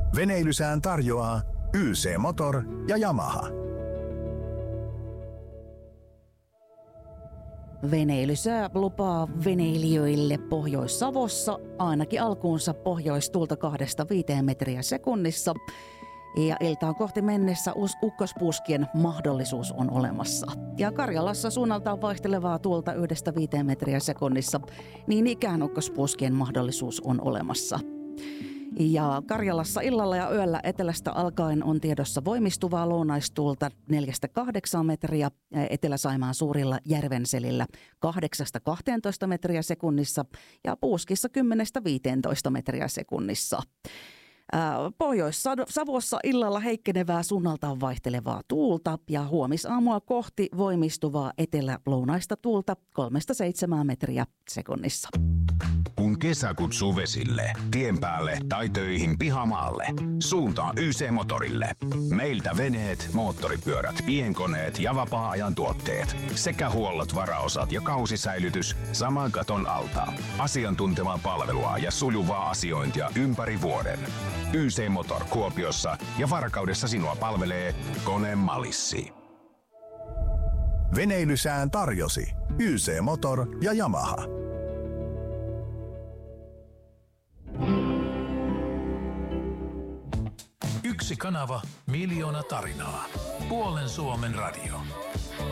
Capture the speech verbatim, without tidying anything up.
Veneilysään tarjoaa Y C Motor ja Yamaha. Veneilysää lupaa veneilijöille Pohjois-Savossa ainakin alkuunsa pohjoistuulta kahdesta viiteen metriä sekunnissa. Ja iltaan kohti mennessä ukkospuuskien mahdollisuus on olemassa. Ja Karjalassa suunnaltaan vaihtelevaa tuulta yhdestä viiteen metriä sekunnissa, niin ikään ukkospuuskien mahdollisuus on olemassa. Ja Karjalassa illalla ja yöllä etelästä alkaen on tiedossa voimistuvaa lounaistuulta neljästä kahdeksaan metriä, Etelä-Saimaan suurilla järvenselillä kahdeksasta kahteentoista metriä sekunnissa ja puuskissa kymmenestä viiteentoista metriä sekunnissa. Pohjois-Savossa illalla heikkenevää suunnaltaan vaihtelevaa tuulta ja huomisaamua kohti voimistuvaa etelä-lounaista tuulta kolmesta seitsemään metriä sekunnissa. Kun kesä kutsuu vesille, tien päälle tai töihin pihamaalle, suuntaa Y C-motorille. Meiltä veneet, moottoripyörät, pienkoneet ja vapaa-ajan tuotteet sekä huollot, varaosat ja kausisäilytys saman katon alta. Asiantuntevaa palvelua ja sujuvaa asiointia ympäri vuoden. Y C-motor Kuopiossa ja Varkaudessa sinua palvelee Kone Malissi. Veneilysään tarjosi Y C Motor ja Yamaha. Yksi kanava, miljoona tarinaa. Puolen Suomen radio.